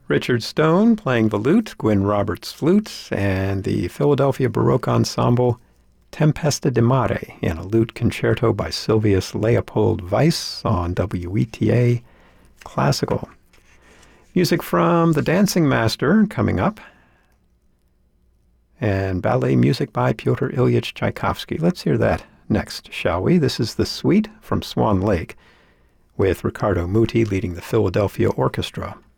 Richard Stone playing the lute, Gwyn Roberts flute, and the Philadelphia Baroque Ensemble Tempesta di Mare in a lute concerto by Silvius Leopold Weiss on WETA Classical. Music from The Dancing Master coming up, and ballet music by Pyotr Ilyich Tchaikovsky. Let's hear that next, shall we? This is The Suite from Swan Lake, with Riccardo Muti leading the Philadelphia Orchestra.